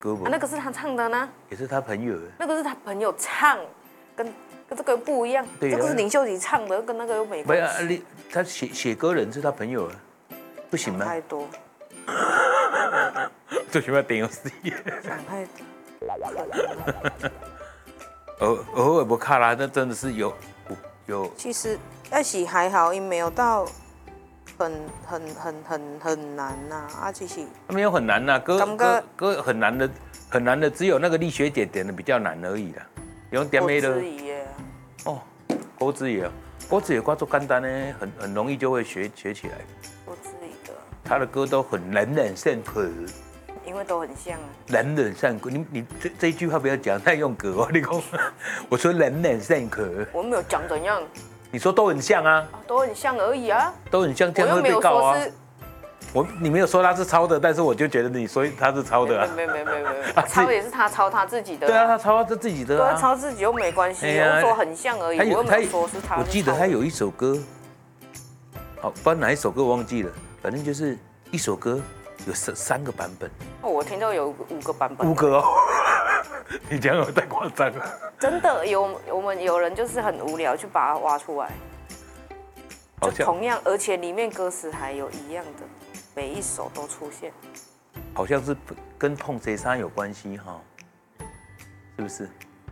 歌不？ 那个是他唱的呢， 也是他朋友。 那个是他朋友唱，跟这个不一样。 对， 这个是林秀琪唱的，跟那个又没关系。 没有，他写歌人是他朋友，不行吗？ 太多。 最起码点有事业。 想太多。偶尔不卡拉，那真的是有。 其实但是还好，因没有到很难呐。其实没有很难呐，歌很难的，只有那个力学点点的比较难而已啦。用点 A 的。郭子仪哦，郭子仪啊，郭子仪歌做简单呢，很容易就会学起来。 郭子仪的， 他的歌都很朗朗上口。 因为都很像啊。 朗朗上口，你这一句话不要讲太用格哦，你讲，我说朗朗上口。我没有讲怎样。 你说都很像啊， 都很像而已啊， 都很像，这样会被告啊。你没有说他是抄的，但是我就觉得你说他是抄的啊。 没有，抄也是他抄他自己的。 对啊，他抄他自己的啊。 对，抄自己又没关系，我说很像而已，我又没有说是他。 我记得他有一首歌，好，不知道哪一首歌我忘记了，反正就是一首歌有3个版本。 我听到有5个版本。 5个哦。你这样有太夸张了。 真的我们有人就是很无聊去把它挖出来，就同样，而且里面歌词还有一样的，每一首都出现。 好像是跟碰谁山有关系哈，是不是？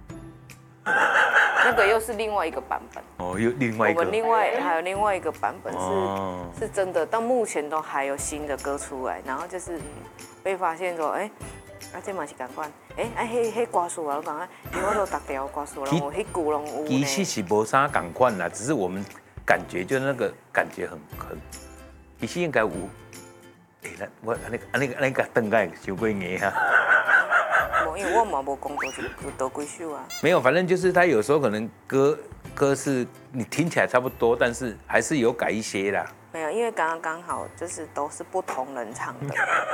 那个又是另外一个版本。 哦，又另外一个。 我们还有另外一个版本是真的，到目前都还有新的歌出来，然后就是被发现说，这嘛是同款，迄歌词我讲啊，我都逐条歌词拢有，迄句拢有。 其实是无啥同款啦，只是我们感觉就那个感觉很，其实应该有。我安尼个灯该伤过硬啊。 因为我嘛无讲多几首啊。 没有，反正就是他有时候可能歌是你听起来差不多，但是还是有改一些啦。 没有，因为刚好就是都是不同人唱的。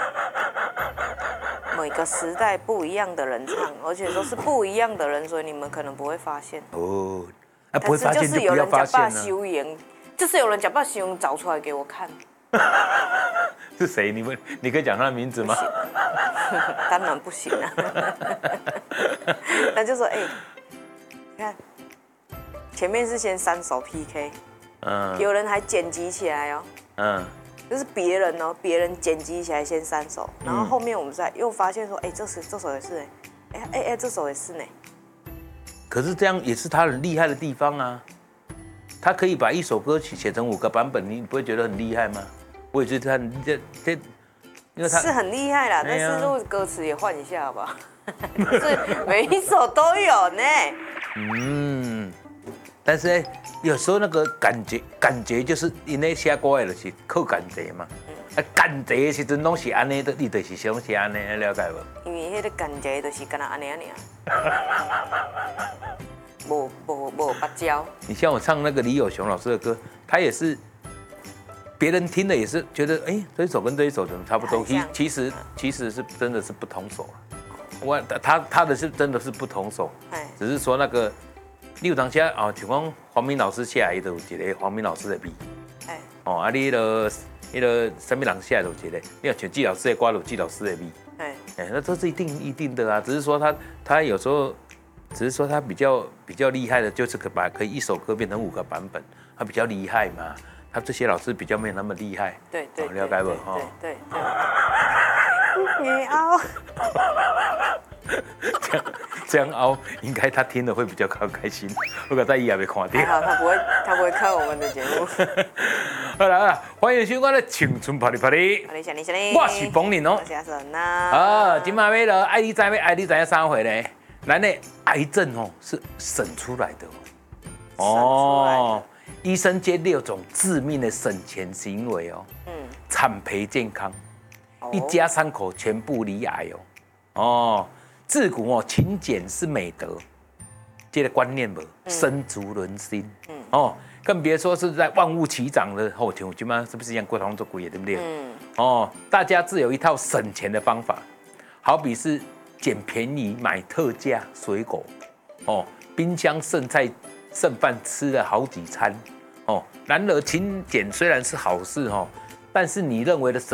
每个时代不一样的人唱，而且都是不一样的人，所以你们可能不会发现。 哦，不会发现就不要发现了。 就是有人假扮修颜找出来给我看。 是谁？你可以讲他的名字吗？ 当然不行啊。他就说，你看，前面是先3首 PK， 有人还剪辑起来哦，就是别人剪辑起来先3首，然后后面我们又发现说，这首也是这首也是呢。 可是这样也是他很厉害的地方啊，他可以把一首歌曲写成5个版本，你不会觉得很厉害吗？我也觉得他因为他是很厉害啦，但是如果歌词也换一下好不好？是每一首都有呢。 但是有时候那个感觉就是因为写歌的就是靠感觉嘛。感觉的时阵拢是安尼的，你就是想是安尼，了解无？ 因为迄个感觉就是干那安尼安尼。无芭蕉。你像我唱那个李友雄老师的歌，他也是。别人听了也是觉得，这一首跟这一首怎么差不多？其实是真的是不同首他的是真的是不同首，只是说那个你有当下啊，像讲黄明老师写的就有一个黄明老师的味，你那个什么人写的就有一个，你要像季老师的歌就有季老师的味，那这是一定的啊，只是说他有时候，只是说他比较厉害的，就是可以一首歌变成5个版本，他比较厉害嘛。他这些老师比较没有那么厉害， 对， 了解不？ 对。 这样凹，应该他听了会比较开心。如果在伊也没看到， 还好他不会看我们的节目。 好啦，欢迎收看的青春啪哩啪哩。我是冯林哦。 我是阿神呐。 今晚要了爱你知影啥回呢？咱的癌症是省出来的哦。医生介6种致命的省钱行为惨赔健康，一家3口全部罹癌自古勤俭是美德，这个观念深植人心更别说是在万物齐涨的后天，我觉得是不是一样过堂做鬼也对不对？大家自有一套省钱的方法，好比是捡便宜买特价水果冰箱剩菜剩饭吃了好几餐然而勤俭虽然是好事但是你认为的省